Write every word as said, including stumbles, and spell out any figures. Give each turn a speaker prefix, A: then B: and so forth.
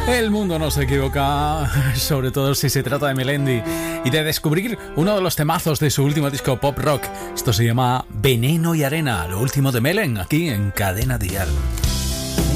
A: El mundo no se equivoca, sobre todo si se trata de Melendi y de descubrir uno de los temazos de su último disco pop rock. Esto se llama Veneno y Arena, lo último de Melen, aquí en Cadena Dial.